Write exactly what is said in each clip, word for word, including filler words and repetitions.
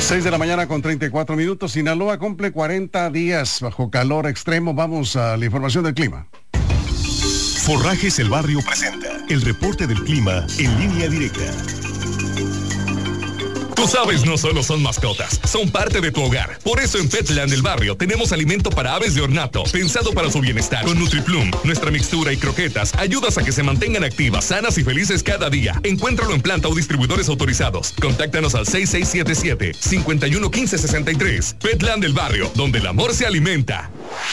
seis de la mañana con treinta y cuatro minutos. Sinaloa cumple cuarenta días bajo calor extremo. Vamos a la información del clima. Forrajes El Barrio presenta el reporte del clima en línea directa. Tus aves no solo son mascotas, son parte de tu hogar. Por eso en Petland El Barrio tenemos alimento para aves de ornato, pensado para su bienestar. Con NutriPlum, nuestra mixtura y croquetas ayudas a que se mantengan activas, sanas y felices cada día. Encuéntralo en planta o distribuidores autorizados. Contáctanos al seis seis siete siete, cinco uno uno, uno cinco seis tres. Petland El Barrio, donde el amor se alimenta.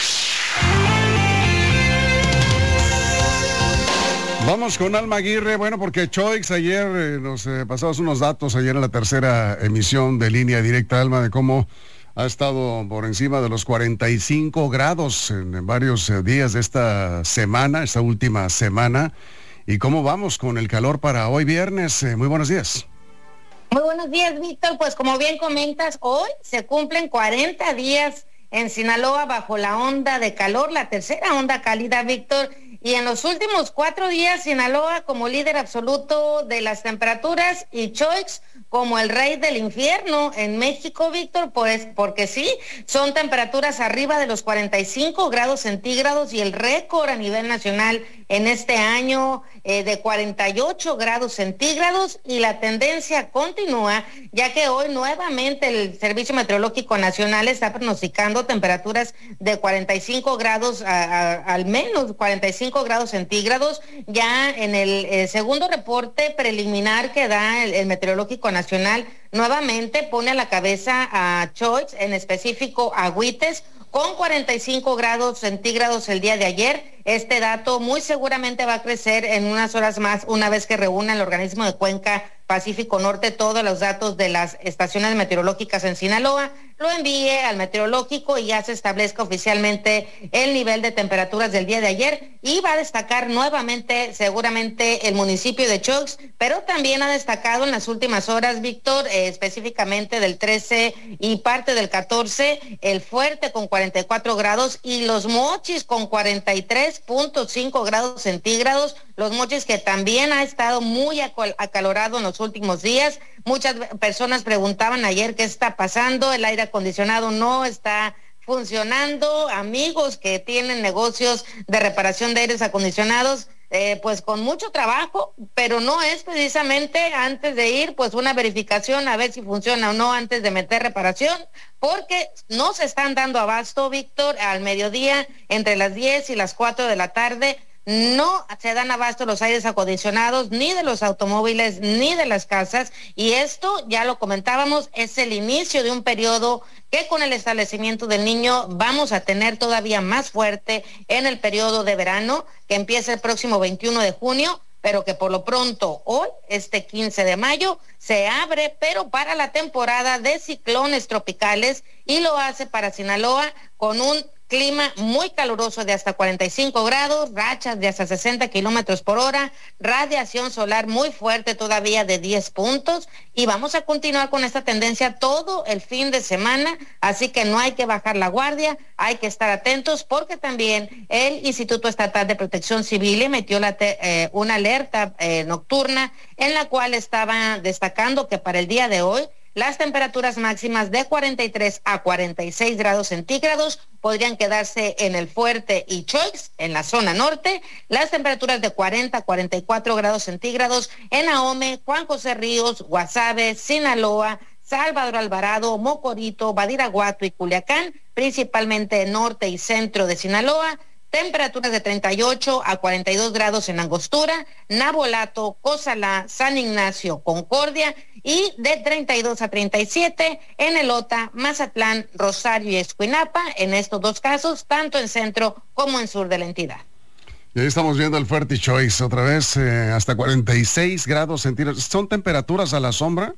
Vamos con Alma Aguirre, bueno, porque Choix ayer eh, nos eh, pasabas unos datos ayer en la tercera emisión de Línea Directa, Alma, de cómo ha estado por encima de los cuarenta y cinco grados en, en varios eh, días de esta semana, esta última semana, y cómo vamos con el calor para hoy viernes. Eh, muy buenos días. Muy buenos días, Víctor. Pues como bien comentas, hoy se cumplen cuarenta días en Sinaloa bajo la onda de calor, la tercera onda cálida, Víctor. Y en los últimos cuatro días, Sinaloa como líder absoluto de las temperaturas y Choix como el rey del infierno en México, Víctor, pues porque sí, son temperaturas arriba de los cuarenta y cinco grados centígrados y el récord a nivel nacional en este año eh, de cuarenta y ocho grados centígrados, y la tendencia continúa, ya que hoy nuevamente el Servicio Meteorológico Nacional está pronosticando temperaturas de cuarenta y cinco grados, a, a, al menos cuarenta y cinco grados centígrados. Ya en el eh, segundo reporte preliminar que da el, el Meteorológico Nacional, nuevamente pone a la cabeza a Choix, en específico a Huites, con cuarenta y cinco grados centígrados el día de ayer. Este dato muy seguramente va a crecer en unas horas más, una vez que reúna el organismo de Cuenca Pacífico Norte todos los datos de las estaciones meteorológicas en Sinaloa, lo envíe al meteorológico y ya se establezca oficialmente el nivel de temperaturas del día de ayer, y va a destacar nuevamente seguramente el municipio de Choix, pero también ha destacado en las últimas horas, Víctor, eh, específicamente del trece y parte del catorce, el Fuerte con cuarenta y cuatro grados y Los Mochis con cuarenta y tres punto cinco grados centígrados. Los Mochis que también ha estado muy acalorado en los últimos días. Muchas personas preguntaban ayer qué está pasando, el aire acondicionado no está funcionando. Amigos que tienen negocios de reparación de aires acondicionados, eh, pues con mucho trabajo, pero no es precisamente antes de ir, pues una verificación a ver si funciona o no antes de meter reparación, porque no se están dando abasto, Víctor, al mediodía, entre las diez y las cuatro de la tarde. No se dan abasto los aires acondicionados, ni de los automóviles, ni de las casas, y esto, ya lo comentábamos, es el inicio de un periodo que con el establecimiento del niño vamos a tener todavía más fuerte en el periodo de verano, que empieza el próximo veintiuno de junio, pero que por lo pronto hoy, este quince de mayo, se abre, pero para la temporada de ciclones tropicales, y lo hace para Sinaloa con un clima muy caluroso de hasta cuarenta y cinco grados, rachas de hasta sesenta kilómetros por hora, radiación solar muy fuerte todavía de diez puntos, y vamos a continuar con esta tendencia todo el fin de semana, así que no hay que bajar la guardia, hay que estar atentos, porque también el Instituto Estatal de Protección Civil emitió la te, eh, una alerta eh, nocturna en la cual estaba destacando que para el día de hoy las temperaturas máximas de cuarenta y tres a cuarenta y seis grados centígrados podrían quedarse en el Fuerte y Choix, en la zona norte. Las temperaturas de cuarenta a cuarenta y cuatro grados centígrados en Ahome, Juan José Ríos, Guasave, Sinaloa, Salvador Alvarado, Mocorito, Badiraguato y Culiacán, principalmente norte y centro de Sinaloa. Temperaturas de treinta y ocho a cuarenta y dos grados en Angostura, Nabolato, Cozalá, San Ignacio, Concordia, y de treinta y dos a treinta y siete en Elota, Mazatlán, Rosario y Escuinapa, en estos dos casos, tanto en centro como en sur de la entidad. Y ahí estamos viendo el Fuerte Choix, otra vez eh, hasta cuarenta y seis grados centígrados. ¿Son temperaturas a la sombra?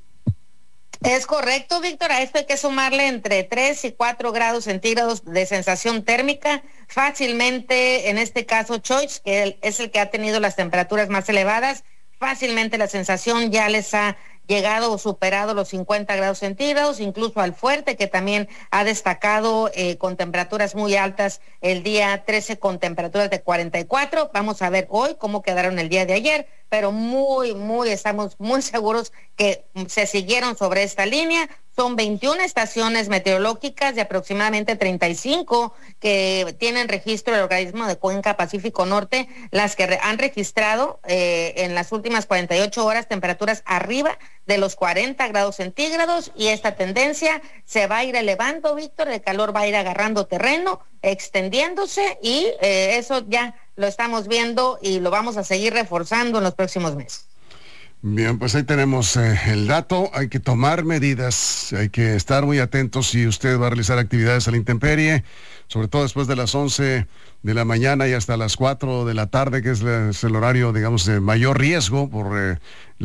Es correcto, Víctor. A esto hay que sumarle entre tres y cuatro grados centígrados de sensación térmica. Fácilmente, en este caso, Choix, que es el que ha tenido las temperaturas más elevadas, fácilmente la sensación ya les ha llegado o superado los cincuenta grados centígrados, incluso al Fuerte, que también ha destacado eh, con temperaturas muy altas el día trece, con temperaturas de cuarenta y cuatro. Vamos a ver hoy cómo quedaron el día de ayer, pero muy, muy, estamos muy seguros que se siguieron sobre esta línea, Son veintiuna estaciones meteorológicas de aproximadamente treinta y cinco que tienen registro del organismo de Cuenca Pacífico Norte, las que re- han registrado eh, en las últimas cuarenta y ocho horas temperaturas arriba de los cuarenta grados centígrados, y esta tendencia se va a ir elevando, Víctor. El calor va a ir agarrando terreno, extendiéndose, y eh, eso ya lo estamos viendo y lo vamos a seguir reforzando en los próximos meses. Bien, pues ahí tenemos eh, el dato. Hay que tomar medidas, hay que estar muy atentos si usted va a realizar actividades a la intemperie, sobre todo después de las once de la mañana y hasta las cuatro de la tarde, que es, la, es el horario, digamos, de mayor riesgo por eh,